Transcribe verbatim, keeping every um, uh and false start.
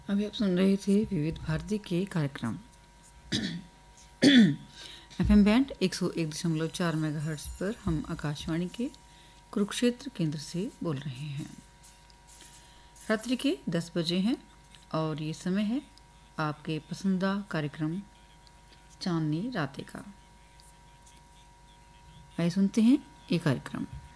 अभी आप सुन रहे थे विविध भारती के कार्यक्रम एफएम बैंड एक सौ एक दशमलव चार मेगाहर्ट्ज पर। हम आकाशवाणी के कुरुक्षेत्र केंद्र से बोल रहे हैं। रात्रि के दस बजे हैं और ये समय है आपके पसंदीदा कार्यक्रम चांदनी रातें का। आइए सुनते हैं ये कार्यक्रम।